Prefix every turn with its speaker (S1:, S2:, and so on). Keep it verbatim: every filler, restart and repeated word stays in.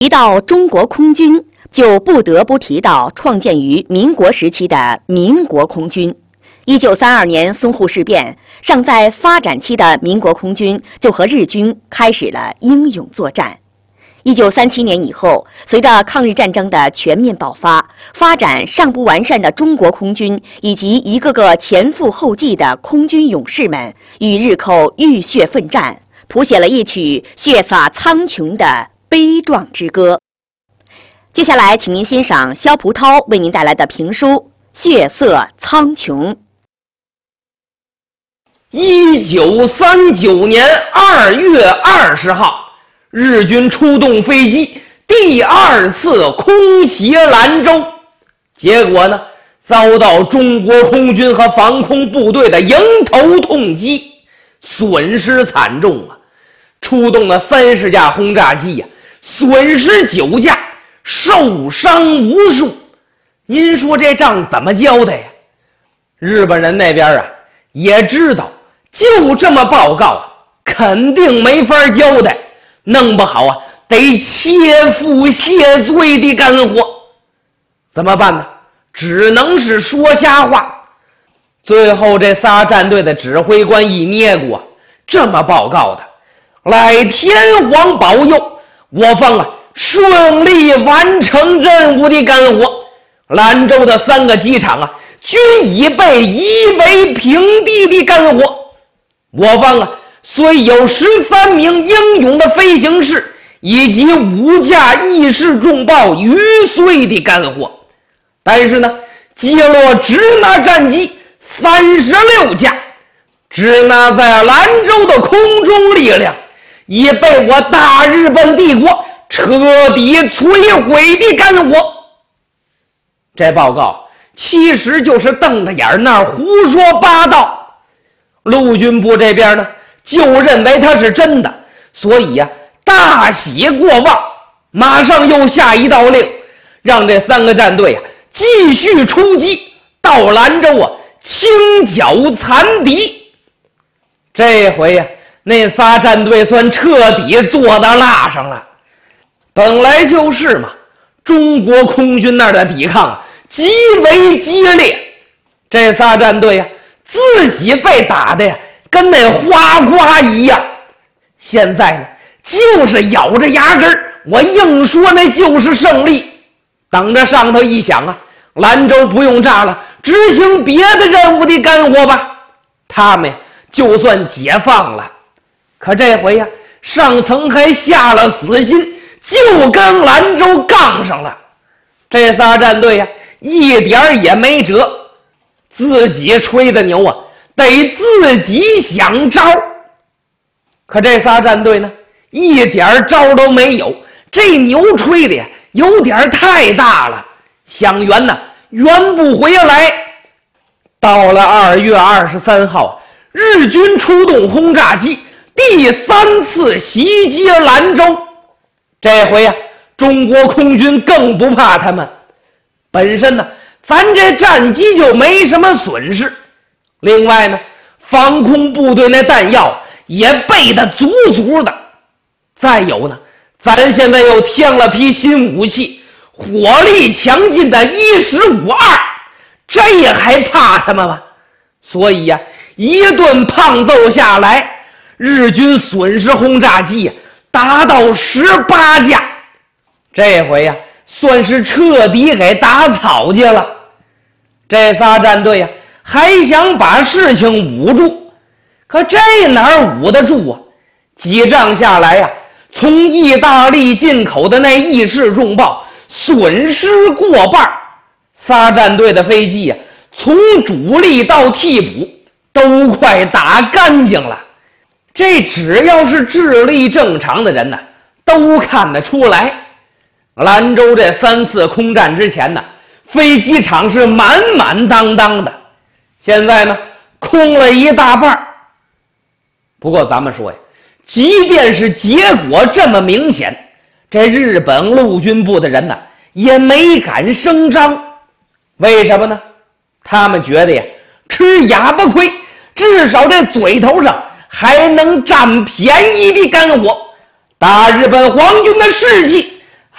S1: 提到中国空军，就不得不提到创建于民国时期的民国空军。一九三二年淞沪事变，尚在发展期的民国空军就和日军开始了英勇作战。一九三七年以后，随着抗日战争的全面爆发，发展尚不完善的中国空军以及一个个前赴后继的空军勇士们与日寇浴血奋战，谱写了一曲血洒苍穹的悲壮之歌。接下来，请您欣赏萧蒲涛为您带来的评书《血色苍穹》。
S2: 一九三九年二月二十号，日军出动飞机第二次空袭兰州，结果呢，遭到中国空军和防空部队的迎头痛击，损失惨重啊！出动了三十架轰炸机呀、啊，损失九架，受伤无数。您说这账怎么交代呀？日本人那边啊也知道，就这么报告啊，肯定没法交代，弄不好啊得切腹谢罪的干活。怎么办呢？只能是说瞎话。最后这仨战队的指挥官一捏过，这么报告的：赖天皇保佑，我方啊顺利完成任务的干活。兰州的三个机场啊均已被夷为平地的干活。我方啊虽有十三名英勇的飞行士以及五架义式重炮余燧的干活，但是呢击落支那战机三十六架，支那在兰州的空中力量已被我大日本帝国彻底摧毁的干活。这报告其实就是瞪着眼那儿胡说八道。陆军部这边呢就认为它是真的，所以呀、啊、大喜过望，马上又下一道令，让这三个战队啊继续出击，到兰州啊清剿残敌。这回呀、啊、那仨战队算彻底坐到蜡上了。本来就是嘛，中国空军那儿的抵抗啊极为激烈，这仨战队呀、啊自己被打的呀跟那花瓜一样，现在呢就是咬着牙根儿，我硬说那就是胜利。等着上头一想啊，兰州不用炸了，执行别的任务的干活吧，他们呀就算解放了。可这回呀上层还下了死心，就跟兰州杠上了。这仨战队呀一点也没辙，自己吹的牛啊得自己想招。可这仨战队呢一点招都没有，这牛吹的呀有点太大了，想圆呢圆不回来。到了二月二十三号，日军出动轰炸机第三次袭击兰州。这回呀中国空军更不怕他们，本身呢咱这战机就没什么损失，另外呢防空部队那弹药也备得足足的，再有呢咱现在又添了批新武器，火力强劲的一十五二，这还怕他们吗？所以呀、啊、一顿胖揍下来，日军损失轰炸机呀、啊、达到十八架，这回呀、啊算是彻底给打草去了。这仨战队呀、啊、还想把事情捂住，可这哪儿捂得住啊？几仗下来呀、啊、从意大利进口的那义式重炮损失过半，仨战队的飞机呀、啊、从主力到替补都快打干净了。这只要是智力正常的人呢、啊、都看得出来。兰州这三次空战之前呢，飞机场是满满当当的，现在呢空了一大半。不过咱们说呀，即便是结果这么明显，这日本陆军部的人呢也没敢声张。为什么呢？他们觉得呀吃哑巴亏，至少这嘴头上还能占便宜的干活，打日本皇军的士气